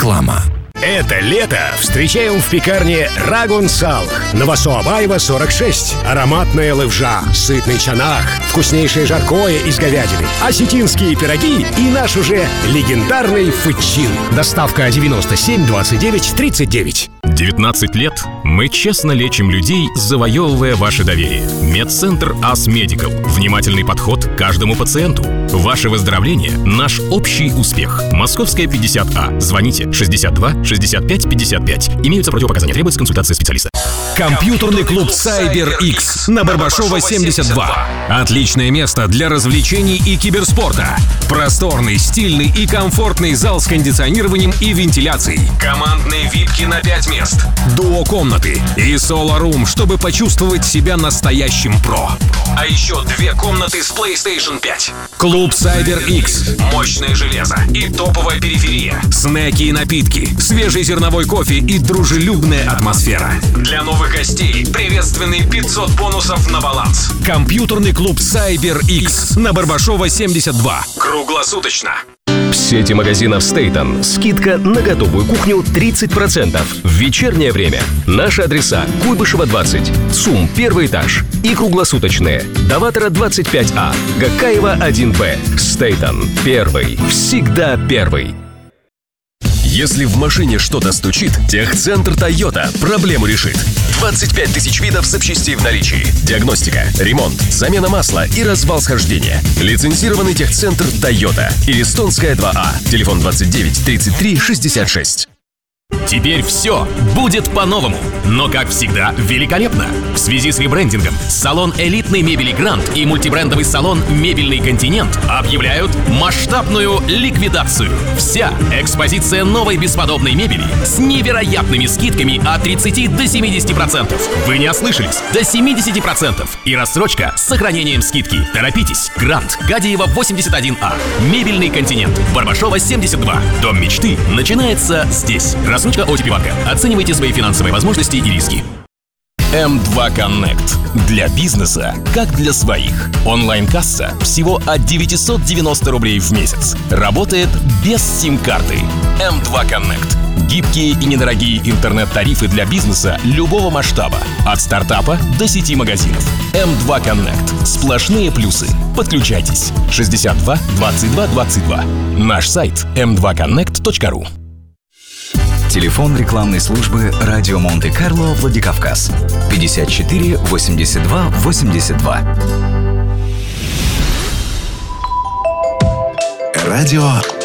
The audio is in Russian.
Реклама. Это лето встречаем в пекарне Рагун Салх. Новосоабаева, 46. Ароматная левжа, сытный чанах, вкуснейшее жаркое из говядины, осетинские пироги и наш уже легендарный фычин. Доставка 97 29 39. 19 лет мы честно лечим людей, завоевывая ваше доверие. Медцентр Ас Медикал. Внимательный подход к каждому пациенту. Ваше выздоровление – наш общий успех. Московская, 50А. Звоните 62 65 55. Имеются противопоказания. Требуется консультация специалиста. Компьютерный клуб CyberX на Барбашова, 72. Отличное место для развлечений и киберспорта. Просторный, стильный и комфортный зал с кондиционированием и вентиляцией. Командные випки на 5 мест. Дуо-комнаты и соло-рум, чтобы почувствовать себя настоящим про. А еще 2 комнаты с PlayStation 5. Клуб CyberX. Мощное железо и топовая периферия. Снеки и напитки, свежий зерновой кофе и дружелюбная атмосфера. Для новых гостей приветственные 500 бонусов на баланс. Компьютерный клуб CyberX на Барбашова, 72. Круглосуточно. В сети магазинов Стейтон скидка на готовую кухню 30%. В вечернее время. Наши адреса: Куйбышева, 20, ЦУМ, 1 этаж и круглосуточные. Даватора, 25А, Гакаева, 1Б. Стейтон. Первый. Всегда первый. Если в машине что-то стучит, Техцентр Тойота проблему решит. 25 тысяч видов запчастей в наличии. Диагностика, ремонт, замена масла и развал схождения. Лицензированный Техцентр Тойота. Илистонская, 2А. Телефон 29 33 66. Теперь все будет по-новому, но, как всегда, великолепно. В связи с ребрендингом салон элитной мебели «Гранд» и мультибрендовый салон «Мебельный континент» объявляют масштабную ликвидацию. Вся экспозиция новой бесподобной мебели с невероятными скидками от 30 до 70%. Вы не ослышались, до 70%. И рассрочка с сохранением скидки. Торопитесь. «Гранд», Гадиева, 81А. «Мебельный континент», Барбашова, 72. Дом мечты начинается здесь. Рассрочка ОТП-банка. Оценивайте свои финансовые возможности и риски. М2 Connect. Для бизнеса, как для своих. Онлайн-касса всего от 990 рублей в месяц. Работает без сим-карты. М2 Connect. Гибкие и недорогие интернет-тарифы для бизнеса любого масштаба. От стартапа до сети магазинов. М2 Connect. Сплошные плюсы. Подключайтесь. 62 22 22. Наш сайт m2connect.ru. Телефон рекламной службы «Радио Монте-Карло, Владикавказ» 54 82 82. Радио